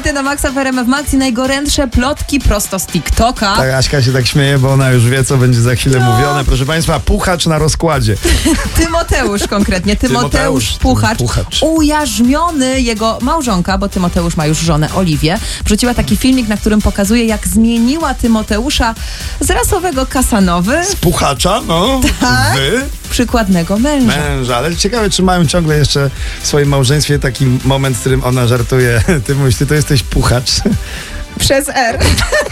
hity na Maxa w RMF Max i najgorętsze plotki prosto z TikToka. Tak, Aśka się tak śmieje, bo ona już wie, co będzie za chwilę mówione. Proszę państwa, Puchacz na rozkładzie. Tymoteusz konkretnie. Tymoteusz Puchacz. Ujarzmiony jego małżonka, bo Tymoteusz ma już żonę Oliwię, wrzuciła taki filmik, na którym pokazuje, jak zmieniła Tymoteusza z rasowego Kasanowy Z Puchacza, no. Tak. Wy. Przykładnego męża. Ale ciekawe, czy mają ciągle jeszcze w swoim małżeństwie taki moment, w którym ona żartuje. Ty mówisz, ty to jesteś Puchacz. Przez R.